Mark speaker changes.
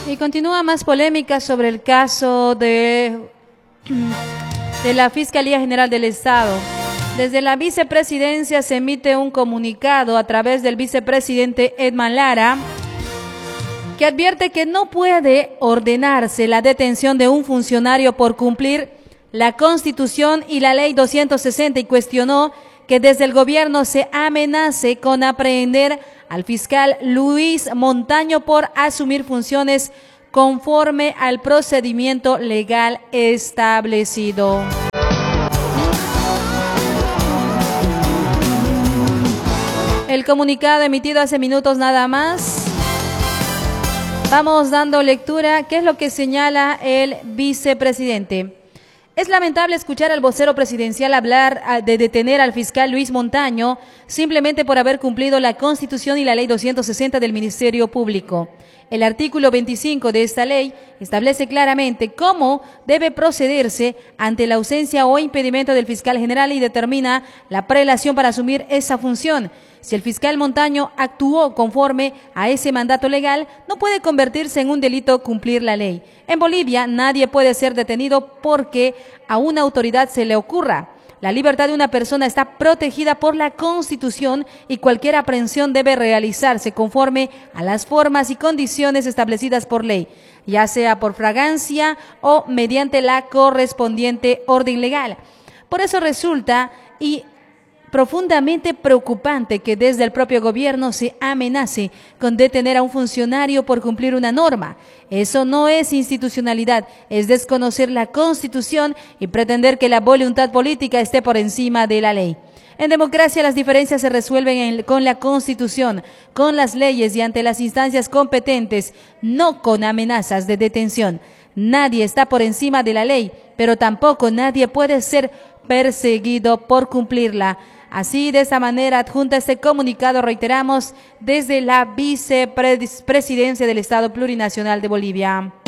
Speaker 1: Y continúa más polémica sobre el caso de la Fiscalía General del Estado. Desde la vicepresidencia se emite un comunicado a través del vicepresidente Edman Lara, que advierte que no puede ordenarse la detención de un funcionario por cumplir la Constitución y la Ley 260 y cuestionó que desde el gobierno se amenace con aprehender al fiscal Luis Montaño por asumir funciones conforme al procedimiento legal establecido. El comunicado emitido hace minutos nada más. Vamos dando lectura. ¿Qué es lo que señala el vicepresidente? Es lamentable escuchar al vocero presidencial hablar de detener al fiscal Luis Montaño simplemente por haber cumplido la Constitución y la Ley 260 del Ministerio Público. El artículo 25 de esta ley establece claramente cómo debe procederse ante la ausencia o impedimento del fiscal general y determina la prelación para asumir esa función. Si el fiscal Montaño actuó conforme a ese mandato legal, no puede convertirse en un delito cumplir la ley. En Bolivia nadie puede ser detenido porque a una autoridad se le ocurra. La libertad de una persona está protegida por la Constitución y cualquier aprehensión debe realizarse conforme a las formas y condiciones establecidas por ley, ya sea por fragancia o mediante la correspondiente orden legal. Por eso resulta profundamente preocupante que desde el propio gobierno se amenace con detener a un funcionario por cumplir una norma. Eso no es institucionalidad, es desconocer la Constitución y pretender que la voluntad política esté por encima de la ley. En democracia las diferencias se resuelven con la Constitución, con las leyes y ante las instancias competentes, no con amenazas de detención. Nadie está por encima de la ley, pero tampoco nadie puede ser perseguido por cumplirla. Así, de esta manera, adjunta este comunicado, reiteramos, desde la vicepresidencia del Estado Plurinacional de Bolivia.